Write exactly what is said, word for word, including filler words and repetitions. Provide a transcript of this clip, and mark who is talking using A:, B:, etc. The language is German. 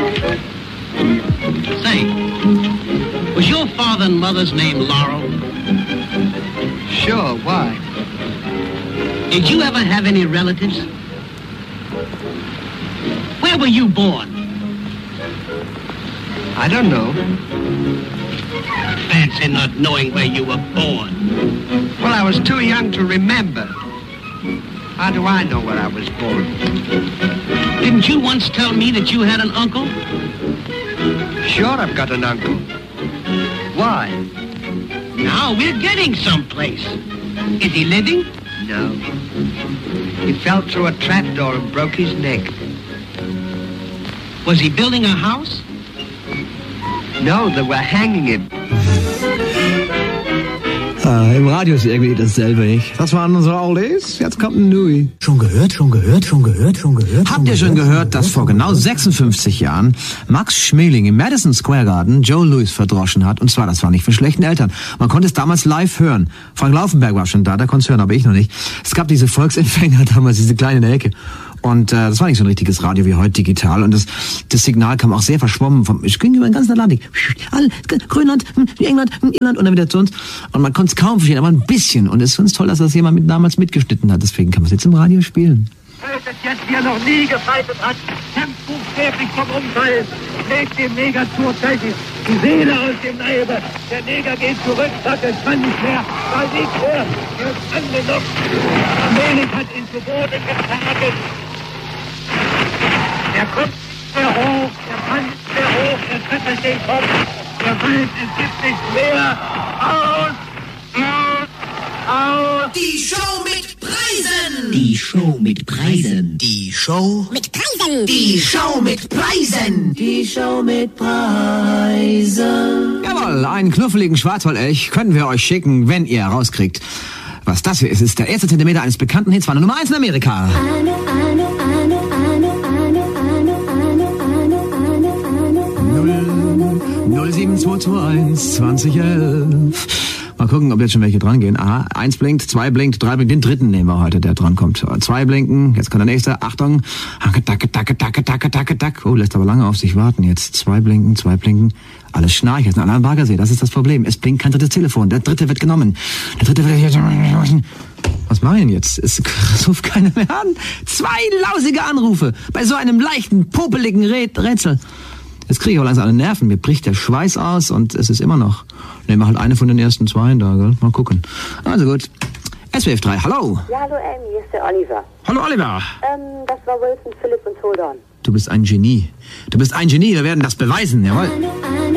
A: Say, was your father and mother's name Laurel?
B: Sure, why?
A: Did you ever have any relatives? Where were you born?
B: I don't know.
A: Fancy not knowing where you were born.
B: Well, I was too young to remember. How do I know where I was born?
A: Didn't you once tell me that you had an uncle?
B: Sure, I've got an uncle. Why?
A: Now we're getting someplace. Is he living?
B: No. He fell through a trapdoor and broke his neck.
A: Was he building a house?
B: No, they were hanging him.
C: Ah, im Radio ist irgendwie dasselbe, nicht? Das waren unsere Oldies. Jetzt kommt ein Nui.
D: Schon gehört, schon gehört, schon gehört, schon gehört.
C: Habt ihr schon gehört, dass vor genau sechsundfünfzig Jahren Max Schmeling im Madison Square Garden Joe Louis verdroschen hat? Und zwar, das war nicht von schlechten Eltern. Man konnte es damals live hören. Frank Laufenberg war schon da, der konnte es hören, aber ich noch nicht. Es gab diese Volksempfänger damals, diese kleine in der Ecke. Und äh, das war nicht so ein richtiges Radio wie heute digital. Und das, das Signal kam auch sehr verschwommen. Vom, es ging über den ganzen Atlantik. Grönland, England, Irland und dann wieder zu uns. Und man konnte es kaum verstehen, aber ein bisschen. Und es ist ganz toll, dass das jemand mit damals mitgeschnitten hat. Deswegen kann man es jetzt im Radio spielen.
E: Tötet jetzt, wie er noch nie gefeitet hat, kämpft buchstäblich vom Umfallen, schlägt dem Neger zurzeitig die Seele aus dem Leibe. Der Neger geht zurück, sagt, er kann nicht mehr, weil nicht mehr, er ist angenockt. Schmeling hat ihn zu Boden getragen. Er kommt nicht mehr hoch, er kann nicht mehr hoch, er schüttelt den Kopf, er weiß, es gibt nichts mehr. Aus, aus, aus.
F: Die Show mit Preisen.
D: Die Show mit Preisen.
F: Die Show Mit Preisen.
D: Die Show mit Preisen.
F: Die Show mit Preisen.
C: Jawohl, einen knuffeligen Schwarzwaldech können wir euch schicken, wenn ihr rauskriegt, was das hier ist. Es ist der erste Zentimeter eines bekannten Hits, war Nummer eins in Amerika.
G: Eine, eine, eine, eine, eine, eine, eine, eine, eine,
C: null sieben zwei zwei eins zwanzig elf. Mal gucken, ob jetzt schon welche dran gehen. Aha, eins blinkt, zwei blinkt, drei blinkt. Den dritten nehmen wir heute, der dran kommt. Zwei blinken, jetzt kommt der nächste. Achtung. Tacke, tacke, tacke, tacke, tacke, tacke. Oh, lässt aber lange auf sich warten. Jetzt zwei blinken, zwei blinken. Alles schnarcht. Jetzt ein anderer Baggersee. Das ist das Problem. Es blinkt kein drittes Telefon. Der dritte wird genommen. Der dritte wird... Was mache ich denn jetzt? Es ruft keiner mehr an. Zwei lausige Anrufe bei so einem leichten, popeligen Rätsel. Jetzt kriege ich auch langsam alle Nerven. Mir bricht der Schweiß aus und es ist immer noch... Nehmen wir halt eine von den ersten zwei da, gell? Mal gucken. Also gut. S W F drei, hallo.
H: Ja, hallo, ähm, hier ist der Oliver.
C: Hallo Oliver.
H: Ähm, das war Wilson, Philipp und Hold On.
C: Du bist ein Genie. Du bist ein Genie, wir werden das beweisen, jawohl.
G: eine, eine.